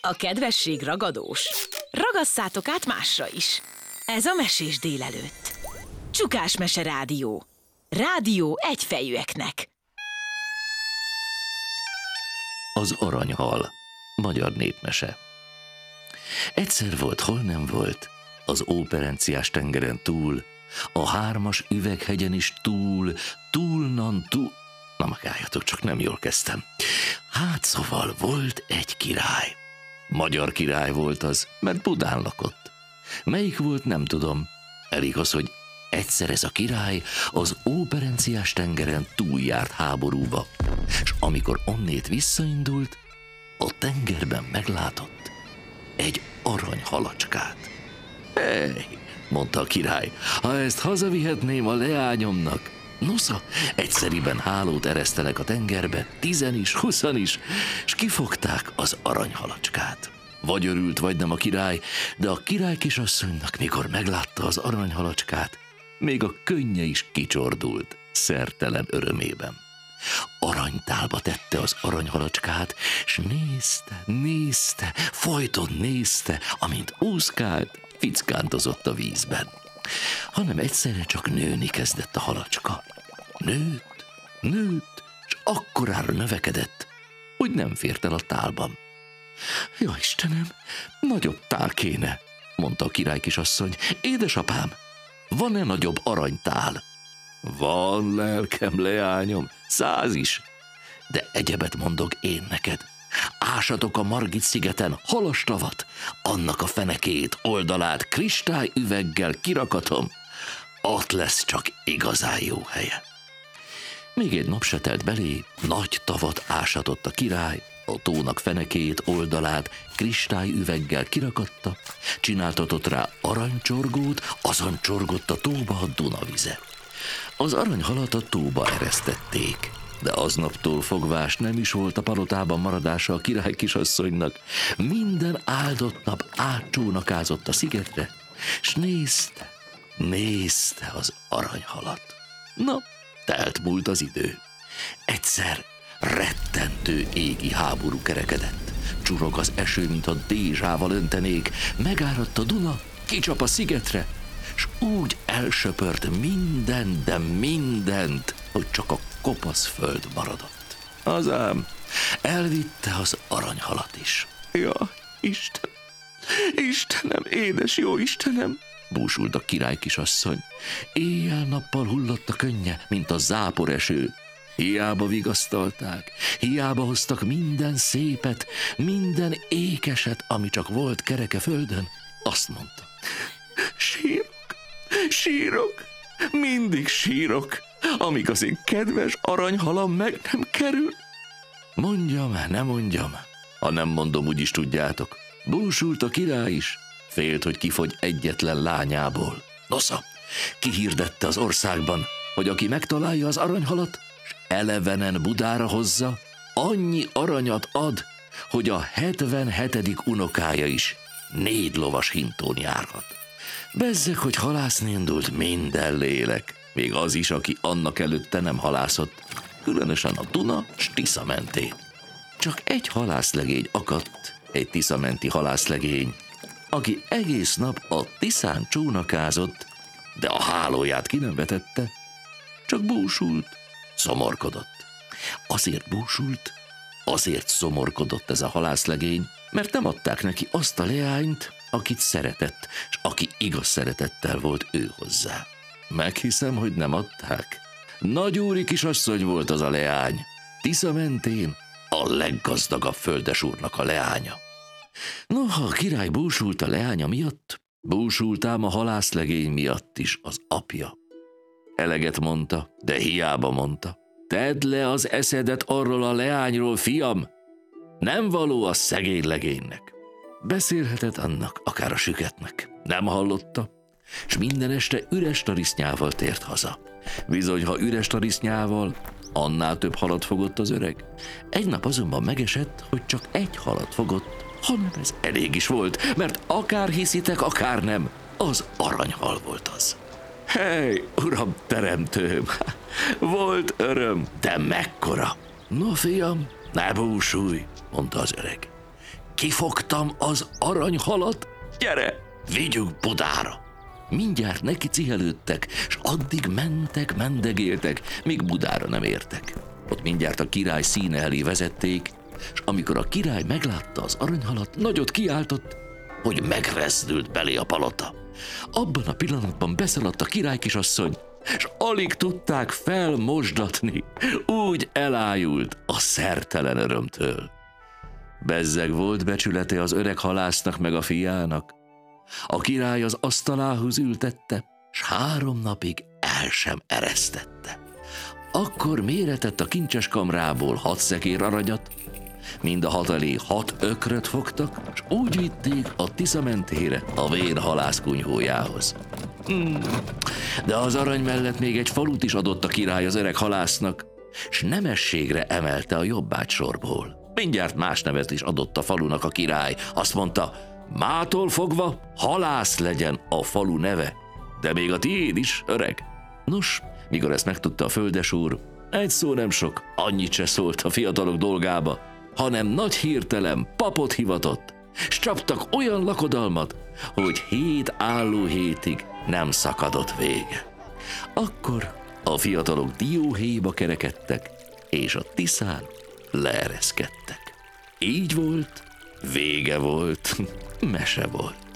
A kedvesség ragadós. Ragasszátok át másra is. Ez a Mesés délelőtt. Csukás Mese Rádió. Rádió egyfejűeknek. Az aranyhal. Magyar népmese. Egyszer volt, hol nem volt, az Óperenciás tengeren túl, a 3-as üveghegyen is túlnan. Na magáljatok, csak nem jól kezdtem. Hát szóval volt egy király. Magyar király volt az, mert Budán lakott. Melyik volt, nem tudom. Elég az, hogy egyszer ez a király az Óperenciás tengeren túljárt háborúba, és amikor onnét visszaindult, a tengerben meglátott egy aranyhalacskát. Hey, mondta a király, ha ezt hazavihetném a leányomnak. Nosza, egyszeriben hálót eresztelek a tengerbe, 10 is, 20 is, és kifogták az aranyhalacskát. Vagy örült, vagy nem a király, de a király kisasszonynak, mikor meglátta az aranyhalacskát, még a könnye is kicsordult, szertelen örömében. Aranytálba tette az aranyhalacskát, s nézte, folyton nézte, amint úszkált, fickántozott a vízben. Hanem egyszerre csak nőni kezdett a halacska. Nőtt, és akkorára növekedett, hogy nem fért el a tálban. Ja, Istenem, nagyobb tál kéne, mondta a király kisasszony. Édesapám, van-e nagyobb aranytál? Van, lelkem, leányom, 100 is. De egyebet mondok én neked. Ásatok a Margit-szigeten halastavat, annak a fenekét, oldalát kristályüveggel kirakatom, ott lesz csak igazán jó helye. Még egy nap se telt belé, nagy tavat ásatott a király, a tónak fenekét, oldalát kristályüveggel kirakatta, csináltatott rá aranycsorgót, azon csorgott a tóba a Dunavize. Az aranyhalat a tóba eresztették, de aznaptól fogvás nem is volt a palotában maradása a király kisasszonynak. Minden áldott nap átcsónakázott a szigetre, s nézte az aranyhalat. Na, telt múlt az idő. Egyszer rettentő égi háború kerekedett. Csurog az eső, mint a dézsával öntenék, megáradt a Duna, kicsap a szigetre, s úgy elsöpört mindent, hogy csak a kopasz föld maradott. Azám, elvitte az aranyhalat is. Ja, Istenem, édes jó Istenem, búsult a király kisasszony. Éjjel-nappal hullott a könnye, mint a záporeső. Hiába vigasztalták, hiába hoztak minden szépet, minden ékeset, ami csak volt kereke földön. Azt mondta, sírok, mindig sírok, amíg az én kedves aranyhalam meg nem kerül. Mondjam, nem mondjam, ha nem mondom, úgyis tudjátok. Búsult a király is, félt, hogy kifogy egyetlen lányából. Nosza, kihirdette az országban, hogy aki megtalálja az aranyhalat, s elevenen Budára hozza, annyi aranyat ad, hogy a 77. unokája is 4 lovas hintón járhat. Bezzeg, hogy halászni indult minden lélek, még az is, aki annak előtte nem halászott, különösen a Duna s Tisza mentén. Csak egy halászlegény akadt, egy tiszamenti halászlegény, aki egész nap a Tiszán csónakázott, de a hálóját ki nem vetette, csak búsult, szomorkodott. Azért búsult, azért szomorkodott ez a halászlegény, mert nem adták neki azt a leányt, akit szeretett, és aki igaz szeretettel volt ő hozzá. Meghiszem, hogy nem adták. Nagyúri kisasszony volt az a leány, Tisza mentén a leggazdagabb földesúrnak a leánya. Noha a király búsult a leánya miatt, búsult ám a halászlegény miatt is az apja. Eleget mondta, de hiába mondta. Tedd le az eszedet arról a leányról, fiam! Nem való a szegény legénynek. Beszélhetett annak, akár a süketnek. Nem hallotta, és minden este üres tarisznyával tért haza. Bizony, ha üres tarisznyával, annál több halat fogott az öreg. Egy nap azonban megesett, hogy csak egy halat fogott, hanem ez elég is volt, mert akár hiszitek, akár nem, az aranyhal volt az. Hey, uram teremtőm, volt öröm, de mekkora! No, fiam, ne búsulj, mondta az öreg. kifogtam az aranyhalat, gyere, vigyük Budára. Mindjárt neki cihelődtek, s addig mentek, mendegéltek, míg Budára nem értek. Ott mindjárt a király színe elé vezették, s amikor a király meglátta az aranyhalat, nagyot kiáltott, hogy megrezdült belé a palota. Abban a pillanatban beszaladt a királykisasszony, s alig tudták felmosdatni, úgy elájult a szertelen örömtől. Bezzeg volt becsülete az öreg halásznak meg a fiának. A király az asztalához ültette, s 3 napig el sem eresztette. Akkor méretett a kincses kamrából 6 szekér aranyat, mind a 6 elé 6 ökröt fogtak, s úgy vitték a Tisza mentére, a vérhalász kunyhójához. De az arany mellett még egy falut is adott a király az öreg halásznak, s nemességre emelte a jobbágy sorból. Mindjárt más nevet is adott a falunak a király. Azt mondta, mától fogva halász legyen a falu neve, de még a tiéd is, öreg. Nos, mikor ezt megtudta a földesúr, egy szó nem sok, annyit se szólt a fiatalok dolgába, hanem nagy hirtelen papot hivatott, s csaptak olyan lakodalmat, hogy 7 álló hétig nem szakadott vége. Akkor a fiatalok dióhéjba kerekedtek, és a Tiszán leereszkedtek. Így volt, vége volt, mese volt.